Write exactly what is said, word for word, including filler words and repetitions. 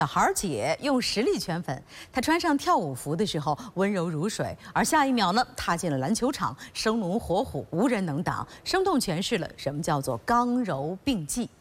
小孩姐用实力圈粉，她穿上跳舞服的时候温柔如水，而下一秒呢，踏进了篮球场，生龙活虎，无人能挡，生动诠释了什么叫做刚柔并济。